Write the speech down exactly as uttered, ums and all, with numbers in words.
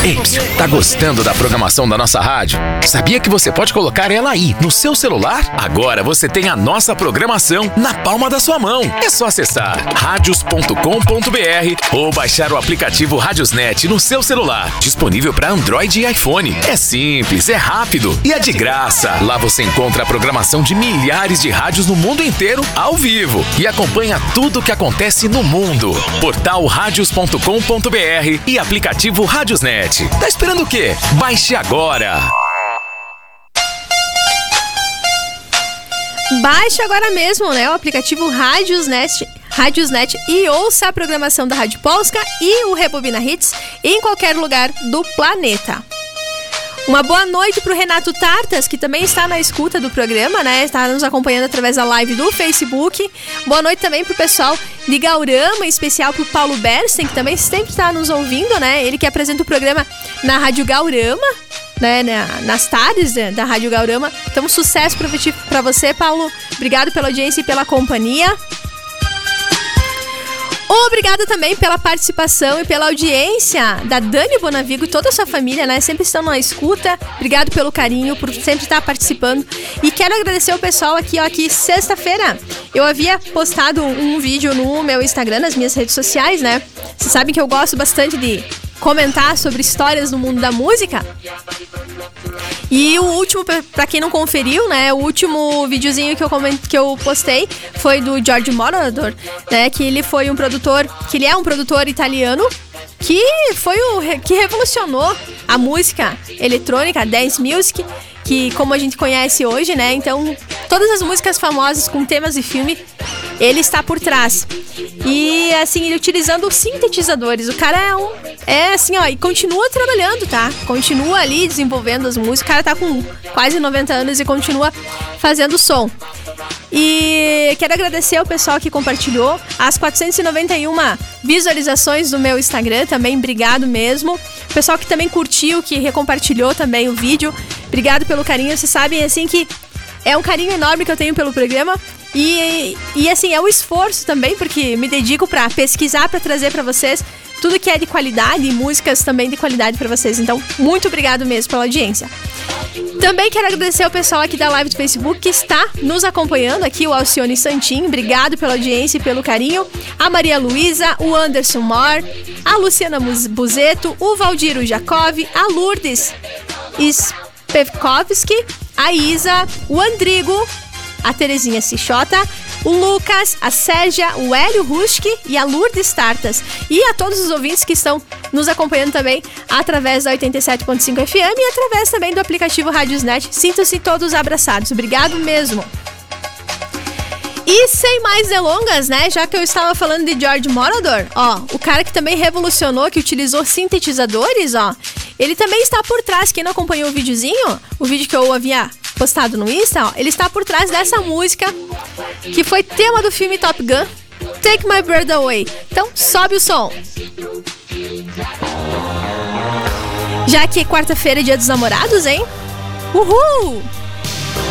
Ei, tá gostando da programação da nossa rádio? Sabia que você pode colocar ela aí, no seu celular? Agora você tem a nossa programação na palma da sua mão. É só acessar radios ponto com ponto b r ou baixar o aplicativo Radiosnet no seu celular. Disponível para Android e iPhone. É simples, é rápido e é de graça. Lá você encontra a programação de milhares de rádios no mundo inteiro ao vivo e acompanha tudo o que acontece no mundo. Portal radios ponto com ponto b r e aplicativo Radiosnet. Tá esperando o quê? Baixe agora! Baixe agora mesmo, né, o aplicativo Radiosnet, Radiosnet e ouça a programação da Rádio Polska e o Rebobina Hits em qualquer lugar do planeta. Uma boa noite pro Renato Tartas, que também está na escuta do programa, né? Está nos acompanhando através da live do Facebook. Boa noite também pro pessoal de Gaurama, em especial pro Paulo Bersten, que também sempre está nos ouvindo, né? Ele que apresenta o programa na Rádio Gaurama, né? Nas tardes da Rádio Gaurama. Então, sucesso pra você, Paulo. Obrigado pela audiência e pela companhia. Obrigada também pela participação e pela audiência da Dani Bonavigo e toda a sua família, né? Sempre estão na escuta. Obrigado pelo carinho, por sempre estar participando. E quero agradecer o pessoal aqui, ó, que sexta-feira eu havia postado um vídeo no meu Instagram, nas minhas redes sociais, né? Vocês sabem que eu gosto bastante de comentar sobre histórias no mundo da música. E o último, pra quem não conferiu, né, o último videozinho que eu, coment... que eu postei foi do George Moroder, né, que ele foi um produtor, que ele é um produtor italiano, que foi o que revolucionou a música eletrônica, a dance music, que como a gente conhece hoje, né, então todas as músicas famosas com temas de filme, ele está por trás. E assim, ele utilizando sintetizadores, o cara é um, é assim, ó, e continua trabalhando, tá? Continua ali desenvolvendo as músicas, o cara tá com quase noventa anos e continua fazendo som. E quero agradecer ao pessoal que compartilhou as quatrocentas e noventa e uma visualizações do meu Instagram, também obrigado mesmo. O pessoal que também curtiu, que recompartilhou também o vídeo, obrigado pelo carinho. Vocês sabem, assim, que é um carinho enorme que eu tenho pelo programa. E, e assim, é um esforço também, porque me dedico pra pesquisar, pra trazer pra vocês tudo que é de qualidade e músicas também de qualidade pra vocês. Então, muito obrigado mesmo pela audiência. Também quero agradecer ao pessoal aqui da live do Facebook que está nos acompanhando aqui, o Alcione Santin, obrigado pela audiência e pelo carinho. A Maria Luísa, o Anderson Mor, a Luciana Buzeto, o Valdiro Jacob, a Lourdes Spevkovski, a Isa, o Andrigo, a Terezinha Cichota, o Lucas, a Sérgia, o Hélio Ruski e a Lourdes Tartas. E a todos os ouvintes que estão nos acompanhando também através da oitenta e sete ponto cinco F M e através também do aplicativo Radiosnet. Sintam-se todos abraçados. Obrigado mesmo. E sem mais delongas, né, já que eu estava falando de George Moroder, ó, o cara que também revolucionou, que utilizou sintetizadores, ó, ele também está por trás. Quem não acompanhou o videozinho, o vídeo que eu havia postado no Insta, ó, ele está por trás dessa música que foi tema do filme Top Gun, Take My Breath Away. Então sobe o som. Já que é quarta-feira, dia dos namorados, hein? Uhul!